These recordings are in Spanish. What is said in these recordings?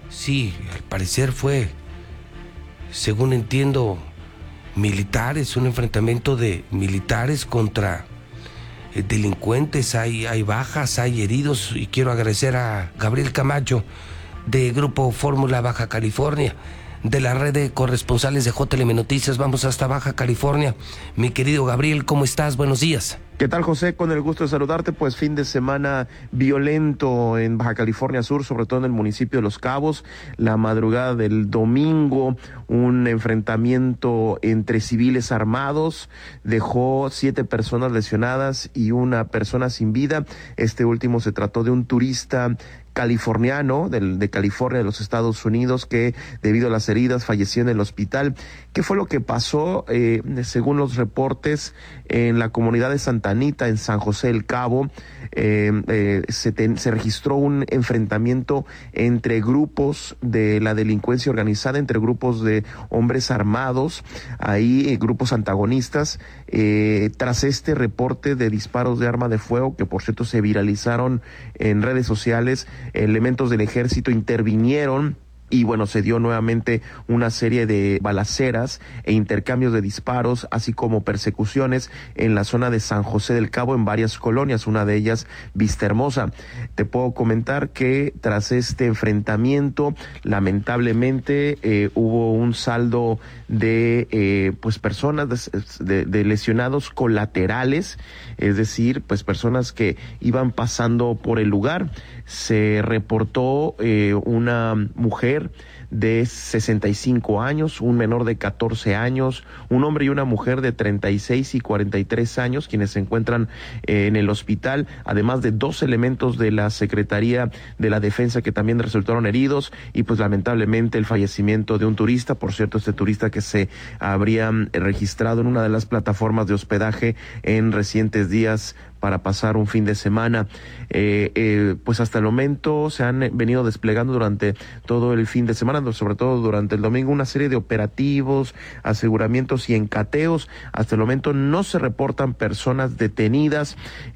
Sí, al parecer fue, según entiendo, militares, un enfrentamiento de militares contra delincuentes. Hay bajas, hay heridos, y quiero agradecer a Gabriel Camacho de Grupo Fórmula Baja California, de la red de corresponsales de JLM Noticias. Vamos hasta Baja California. Mi querido Gabriel, ¿cómo estás? Buenos días. ¿Qué tal, José? Con el gusto de saludarte. Pues fin de semana violento en Baja California Sur, sobre todo en el municipio de Los Cabos. La madrugada del domingo, un enfrentamiento entre civiles armados dejó 7 personas lesionadas y una persona sin vida. Este último se trató de un turista californiano de California, de los Estados Unidos, que debido a las heridas falleció en el hospital. ¿Qué fue lo que pasó? Según los reportes, en la comunidad de Santa Anita, en San José del Cabo, se registró un enfrentamiento entre grupos de la delincuencia organizada, entre grupos de hombres armados, ahí grupos antagonistas, tras este reporte de disparos de arma de fuego, que por cierto se viralizaron en redes sociales. Elementos del ejército intervinieron y bueno, se dio nuevamente una serie de balaceras e intercambios de disparos, así como persecuciones en la zona de San José del Cabo, en varias colonias, una de ellas Vista Hermosa. Te puedo comentar que tras este enfrentamiento, lamentablemente hubo un saldo de personas de lesionados colaterales, es decir, pues personas que iban pasando por el lugar. Se reportó una mujer de 65 años, un menor de 14 años, un hombre y una mujer de 36 y 43 años, quienes se encuentran en el hospital, además de 2 elementos de la Secretaría de la Defensa que también resultaron heridos, y pues lamentablemente el fallecimiento de un turista. Por cierto, este turista que se habría registrado en una de las plataformas de hospedaje en recientes días para pasar un fin de semana. Pues hasta el momento se han venido desplegando durante todo el fin de semana, sobre todo durante el domingo, una serie de operativos, aseguramientos y encateos. Hasta el momento no se reportan personas detenidas.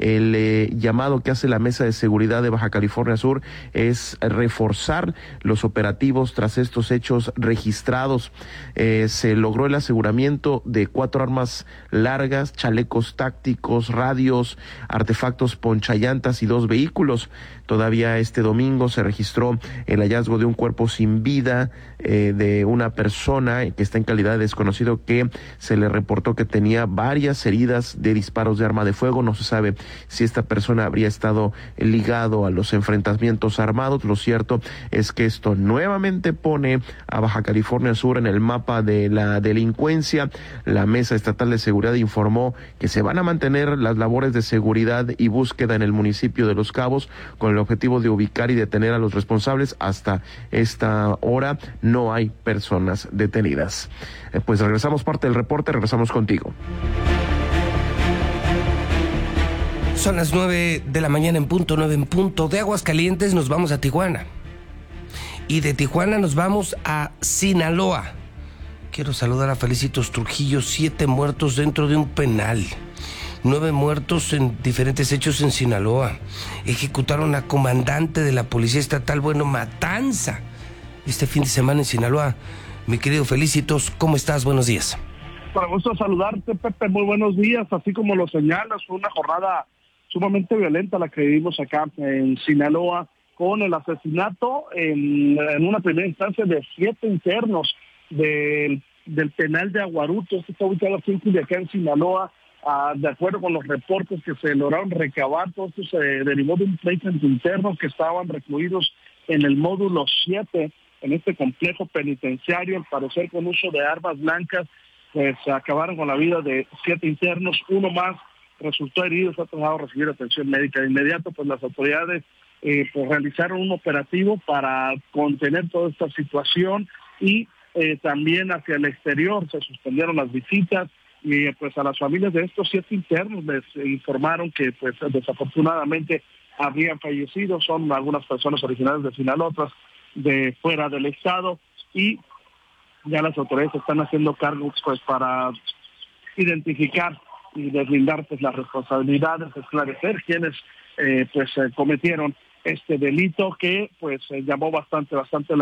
El llamado que hace la Mesa de Seguridad de Baja California Sur es reforzar los operativos tras estos hechos registrados. Se logró el aseguramiento de 4 armas largas, chalecos tácticos, radios, artefactos ponchallantas y 2 vehículos. Todavía este domingo se registró el hallazgo de un cuerpo sin vida de una persona que está en calidad de desconocido, que se le reportó que tenía varias heridas de disparos de arma de fuego. No se sabe si esta persona habría estado ligado a los enfrentamientos armados. Lo cierto es que esto nuevamente pone a Baja California Sur en el mapa de la delincuencia. La Mesa Estatal de Seguridad informó que se van a mantener las labores de seguridad y búsqueda en el municipio de Los Cabos con el objetivo de ubicar y detener a los responsables. Hasta esta hora no hay personas detenidas. Pues regresamos parte del reporte, regresamos contigo. Son las 9 de la mañana en punto, 9 en punto. De Aguascalientes nos vamos a Tijuana. Y de Tijuana nos vamos a Sinaloa. Quiero saludar a Felicitos Trujillo. 7 muertos dentro de un penal. 9 muertos en diferentes hechos en Sinaloa. Ejecutaron a comandante de la Policía Estatal, matanza, este fin de semana en Sinaloa. Mi querido Felicitos, ¿cómo estás? Buenos días. Para gusto saludarte, Pepe, muy buenos días. Así como lo señalas, fue una jornada sumamente violenta la que vivimos acá en Sinaloa, con el asesinato en una primera instancia de 7 internos del penal de Aguaruto. Este está ubicado aquí en Culiacán, Sinaloa. De acuerdo con los reportes que se lograron recabar, todo esto se derivó de un pleito entre internos que estaban recluidos en el módulo 7, en este complejo penitenciario, al parecer con uso de armas blancas. Pues acabaron con la vida de 7 internos, uno más resultó herido, fue trasladado a recibir atención médica. De inmediato, pues las autoridades pues realizaron un operativo para contener toda esta situación, y también hacia el exterior se suspendieron las visitas. Y pues a las familias de estos 7 internos les informaron que pues desafortunadamente habrían fallecido. Son algunas personas originarias de Sinaloa, otras de fuera del estado, y ya las autoridades están haciendo cargos pues para identificar y deslindar pues las responsabilidades, esclarecer quienes cometieron este delito que pues llamó bastante